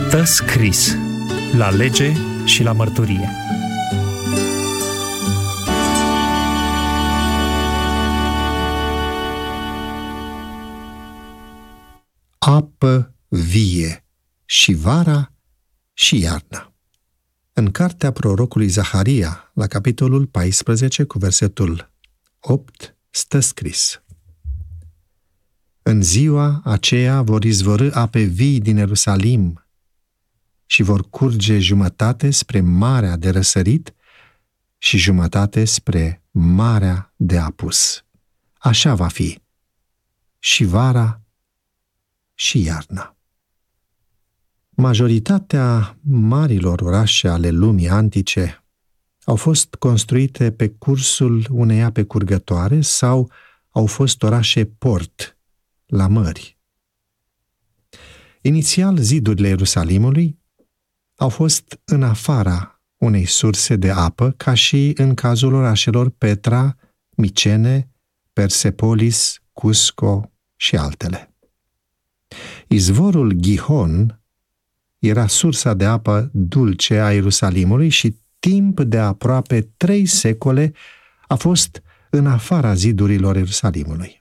Stă scris la lege și la mărturie. Apă vie și vara și iarna. În cartea prorocului Zaharia, la capitolul 14, cu versetul 8, stă scris: În ziua aceea vor izvorî ape vii din Ierusalim și vor curge jumătate spre Marea de Răsărit și jumătate spre Marea de Apus. Așa va fi și vara și iarna. Majoritatea marilor orașe ale lumii antice au fost construite pe cursul unei ape curgătoare sau au fost orașe port, la mări. Inițial, zidurile Ierusalimului au fost în afara unei surse de apă, ca și în cazul orașelor Petra, Micene, Persepolis, Cusco și altele. Izvorul Gihon era sursa de apă dulce a Ierusalimului și timp de aproape 3 secole a fost în afara zidurilor Ierusalimului.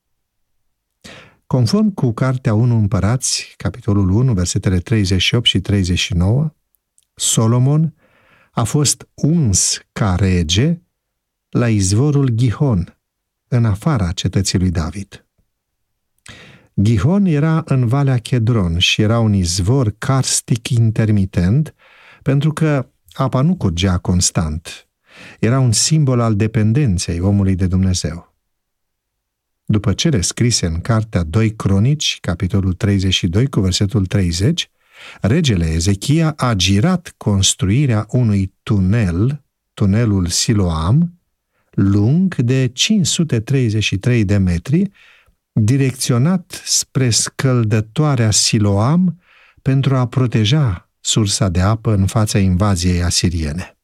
Conform cu Cartea 1 Împărați, capitolul 1, versetele 38 și 39, Solomon a fost uns ca rege la izvorul Gihon, în afara cetății lui David. Gihon era în Valea Chedron și era un izvor karstic intermitent, pentru că apa nu curgea constant. Era un simbol al dependenței omului de Dumnezeu. După cele scrise în cartea 2 Cronici, capitolul 32, cu versetul 30, regele Ezechia a girat construirea unui tunel, tunelul Siloam, lung de 533 de metri, direcționat spre scăldătoarea Siloam pentru a proteja sursa de apă în fața invaziei asiriene.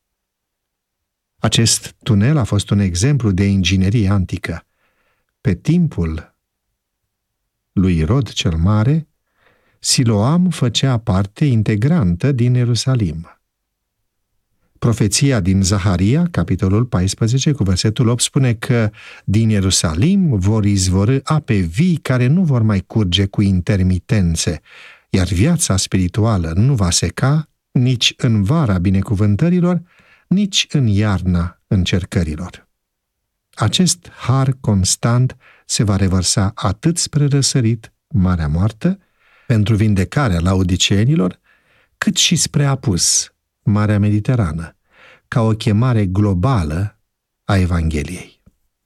Acest tunel a fost un exemplu de inginerie antică. Pe timpul lui Irod cel Mare, Siloam făcea parte integrantă din Ierusalim. Profeția din Zaharia, capitolul 14, cu versetul 8, spune că din Ierusalim vor izvorî ape vii care nu vor mai curge cu intermitențe, iar viața spirituală nu va seca nici în vara binecuvântărilor, nici în iarna încercărilor. Acest har constant se va revărsa atât spre răsărit, Marea Moartă, pentru vindecarea laodiceenilor, cât și spre Apus, Marea Mediterană, ca o chemare globală a Evangheliei.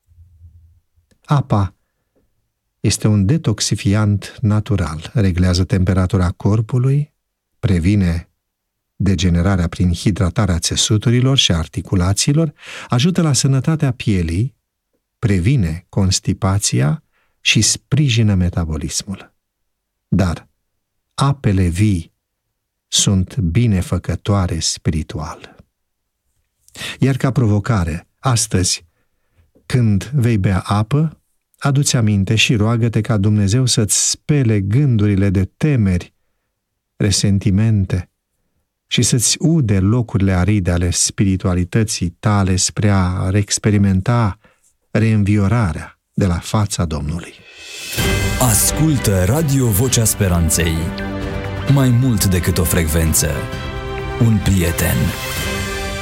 Apa este un detoxifiant natural, reglează temperatura corpului, previne degenerarea prin hidratarea țesuturilor și articulațiilor, ajută la sănătatea pielii, previne constipația și sprijină metabolismul. Dar apele vii sunt binefăcătoare spiritual. Iar ca provocare, astăzi, când vei bea apă, adu-ți aminte și roagă-te ca Dumnezeu să-ți spele gândurile de temeri, resentimente și să-ți ude locurile aride ale spiritualității tale spre a experimenta reînviorarea de la fața Domnului. Ascultă Radio Vocea Speranței. Mai mult decât o frecvență, un prieten.